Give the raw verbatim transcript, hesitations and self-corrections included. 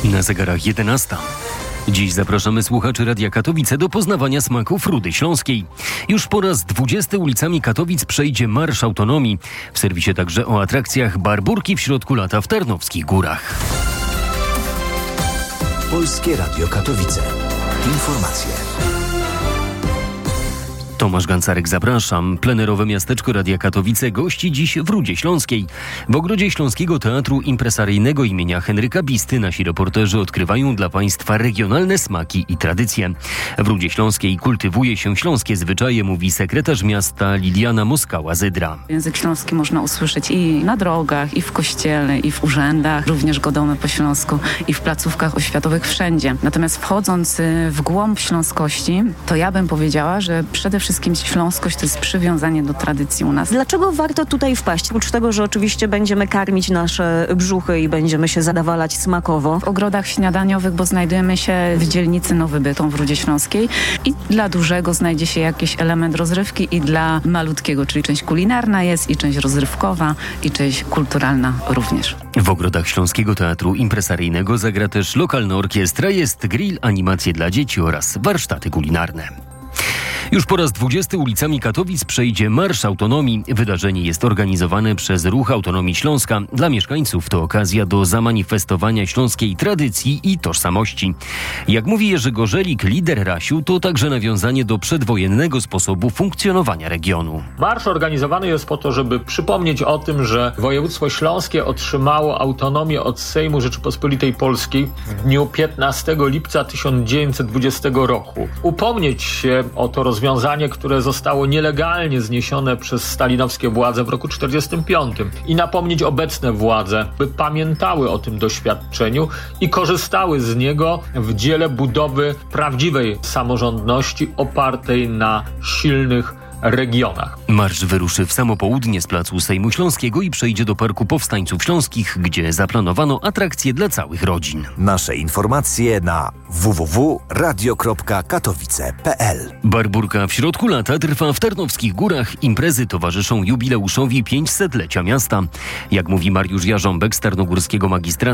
Na zegarach jedenasta. Dziś zapraszamy słuchaczy Radia Katowice do poznawania smaków Rudy Śląskiej. Już po raz dwudziesty ulicami Katowic przejdzie Marsz Autonomii. W serwisie także o atrakcjach Barburki w środku lata w Tarnowskich Górach. Polskie Radio Katowice. Informacje. Tomasz Gancarek, zapraszam. Plenerowe miasteczko Radia Katowice gości dziś w Rudzie Śląskiej. W ogrodzie Śląskiego Teatru Impresaryjnego imienia Henryka Bisty nasi reporterzy odkrywają dla Państwa regionalne smaki i tradycje. W Rudzie Śląskiej kultywuje się śląskie zwyczaje, mówi sekretarz miasta Liliana Moskała-Zydra. Język śląski można usłyszeć i na drogach, i w kościele, i w urzędach, również godomy po śląsku, i w placówkach oświatowych, wszędzie. Natomiast wchodząc w głąb śląskości, to ja bym powiedziała, że przede wszystkim śląskość to jest przywiązanie do tradycji u nas. Dlaczego warto tutaj wpaść? Oprócz tego, że oczywiście będziemy karmić nasze brzuchy i będziemy się zadawalać smakowo. W ogrodach śniadaniowych, bo znajdujemy się w dzielnicy Nowy Bytom w Rudzie Śląskiej i dla dużego znajdzie się jakiś element rozrywki i dla malutkiego, czyli część kulinarna jest i część rozrywkowa i część kulturalna również. W ogrodach Śląskiego Teatru Impresaryjnego zagra też lokalna orkiestra, jest grill, animacje dla dzieci oraz warsztaty kulinarne. Już po raz dwudziesty ulicami Katowic przejdzie Marsz Autonomii. Wydarzenie jest organizowane przez Ruch Autonomii Śląska. Dla mieszkańców to okazja do zamanifestowania śląskiej tradycji i tożsamości. Jak mówi Jerzy Gorzelik, lider Rasiu, to także nawiązanie do przedwojennego sposobu funkcjonowania regionu. Marsz organizowany jest po to, żeby przypomnieć o tym, że województwo śląskie otrzymało autonomię od Sejmu Rzeczypospolitej Polskiej w dniu piętnastego lipca tysiąc dziewięćset dwudziestego roku. Upomnieć się o to rozwiązanie, które zostało nielegalnie zniesione przez stalinowskie władze w roku czterdziestym piątym i napomnieć obecne władze, by pamiętały o tym doświadczeniu i korzystały z niego w dziele budowy prawdziwej samorządności opartej na silnych regionach. Marsz wyruszy w samo południe z placu Sejmu Śląskiego i przejdzie do Parku Powstańców Śląskich, gdzie zaplanowano atrakcje dla całych rodzin. Nasze informacje na w w w kropka radio kropka katowice kropka p l. Barburka w środku lata trwa w Tarnowskich Górach. Imprezy towarzyszą jubileuszowi pięćsetlecia miasta. Jak mówi Mariusz Jarząbek z Tarnogórskiego Magistratu,